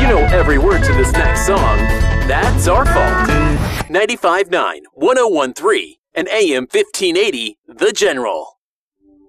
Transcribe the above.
know every word to this next song. That's our fault. 95.9, 101.3, and AM 1580, The General.